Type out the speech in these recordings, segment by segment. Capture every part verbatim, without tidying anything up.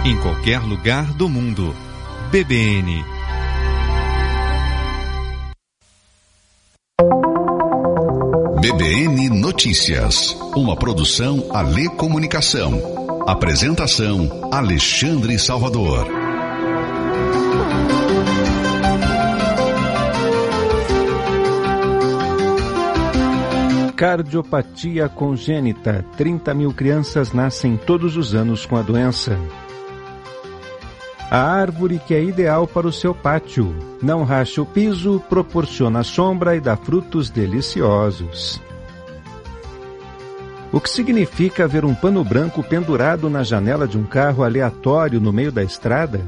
em qualquer lugar do mundo. B B N. B B N Notícias, uma produção Alê Comunicação. Apresentação Alexandre Salvador. Cardiopatia congênita. trinta mil crianças nascem todos os anos com a doença. A árvore que é ideal para o seu pátio. Não racha o piso, proporciona sombra e dá frutos deliciosos. O que significa ver um pano branco pendurado na janela de um carro aleatório no meio da estrada?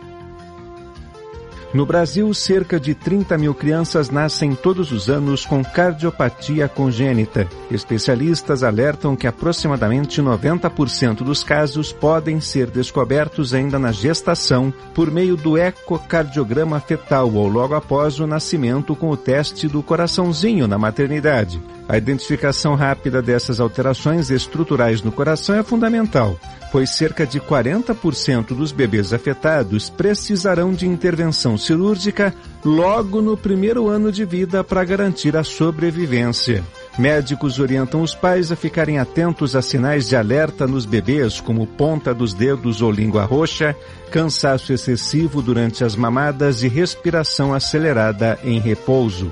No Brasil, cerca de trinta mil crianças nascem todos os anos com cardiopatia congênita. Especialistas alertam que aproximadamente noventa por cento dos casos podem ser descobertos ainda na gestação por meio do ecocardiograma fetal ou logo após o nascimento com o teste do coraçãozinho na maternidade. A identificação rápida dessas alterações estruturais no coração é fundamental, pois cerca de quarenta por cento dos bebês afetados precisarão de intervenção cirúrgica logo no primeiro ano de vida para garantir a sobrevivência. Médicos orientam os pais a ficarem atentos a sinais de alerta nos bebês, como ponta dos dedos ou língua roxa, cansaço excessivo durante as mamadas e respiração acelerada em repouso.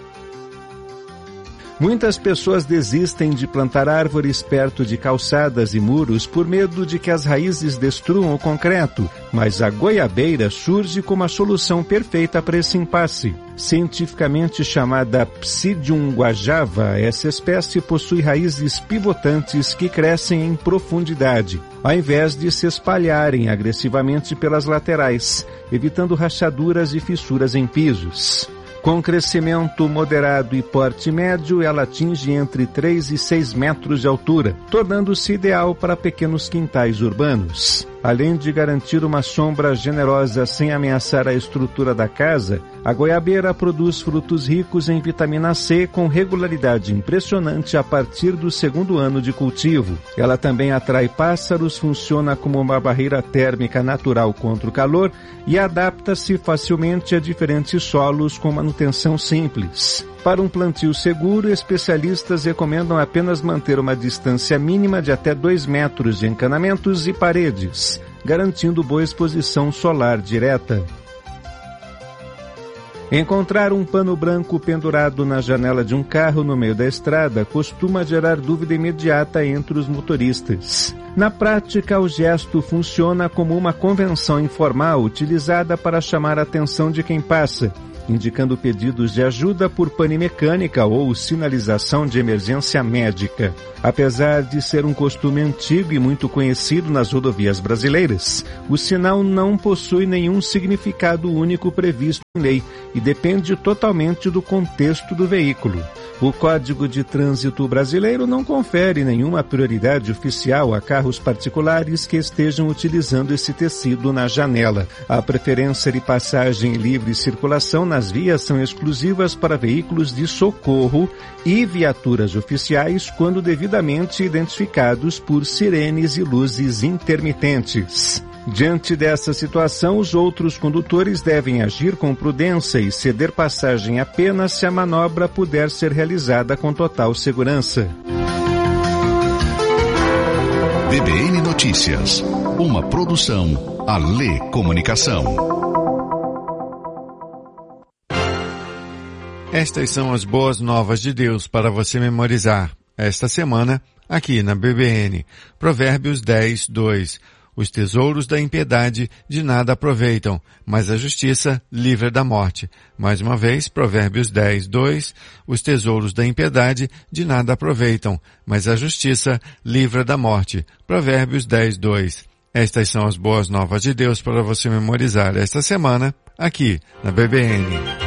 Muitas pessoas desistem de plantar árvores perto de calçadas e muros por medo de que as raízes destruam o concreto, mas a goiabeira surge como a solução perfeita para esse impasse. Cientificamente chamada Psidium guajava, essa espécie possui raízes pivotantes que crescem em profundidade, ao invés de se espalharem agressivamente pelas laterais, evitando rachaduras e fissuras em pisos. Com crescimento moderado e porte médio, ela atinge entre três e seis metros de altura, tornando-se ideal para pequenos quintais urbanos. Além de garantir uma sombra generosa sem ameaçar a estrutura da casa, a goiabeira produz frutos ricos em vitamina C com regularidade impressionante a partir do segundo ano de cultivo. Ela também atrai pássaros, funciona como uma barreira térmica natural contra o calor e adapta-se facilmente a diferentes solos com manutenção simples. Para um plantio seguro, especialistas recomendam apenas manter uma distância mínima de até dois metros de encanamentos e paredes, garantindo boa exposição solar direta. Encontrar um pano branco pendurado na janela de um carro no meio da estrada costuma gerar dúvida imediata entre os motoristas. Na prática, o gesto funciona como uma convenção informal utilizada para chamar a atenção de quem passa, indicando pedidos de ajuda por pane mecânica ou sinalização de emergência médica. Apesar de ser um costume antigo e muito conhecido nas rodovias brasileiras, o sinal não possui nenhum significado único previsto em lei e depende totalmente do contexto do veículo. O Código de Trânsito brasileiro não confere nenhuma prioridade oficial a carros particulares que estejam utilizando esse tecido na janela. A preferência de passagem e livre circulação nas vias são exclusivas para veículos de socorro e viaturas oficiais quando devidamente identificados por sirenes e luzes intermitentes. Diante dessa situação, os outros condutores devem agir com prudência e ceder passagem apenas se a manobra puder ser realizada com total segurança. B B N Notícias, uma produção Alê Comunicação. Estas são as boas novas de Deus para você memorizar esta semana aqui na B B N. Provérbios dez, dois. Os tesouros da impiedade de nada aproveitam, mas a justiça livra da morte. Mais uma vez, Provérbios dez, dois. Os tesouros da impiedade de nada aproveitam, mas a justiça livra da morte. Provérbios dez, dois. Estas são as boas novas de Deus para você memorizar esta semana aqui na B B N.